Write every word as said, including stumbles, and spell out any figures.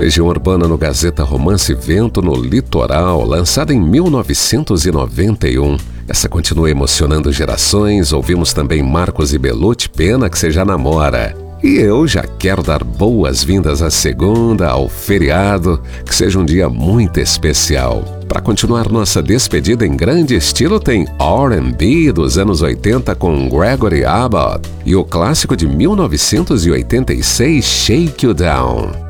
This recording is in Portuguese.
Legião Urbana no Gazeta Romance Vento no Litoral, lançada em mil novecentos e noventa e um. Essa continua emocionando gerações. Ouvimos também Marcos e Belucci, Pena que Cê Já Namora. E eu já quero dar boas-vindas à segunda, ao feriado, que seja um dia muito especial. Para continuar nossa despedida em grande estilo, tem R and B dos anos oitenta com Gregory Abbott e o clássico de mil novecentos e oitenta e seis, Shake You Down.